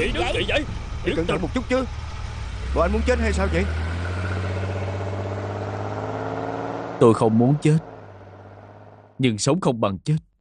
vậy? đứng gì vậy? Cẩn thận một chút chứ. Bộ anh muốn chết hay sao vậy? Tôi không muốn chết, nhưng sống không bằng chết.